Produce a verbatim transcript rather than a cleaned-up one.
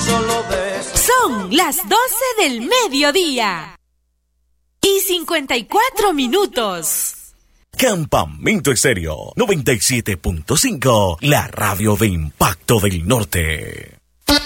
solo beso. Son las doce del mediodía y cincuenta y cuatro minutos. Campamento Estéreo noventa y siete punto cinco, la radio de Impacto del Norte.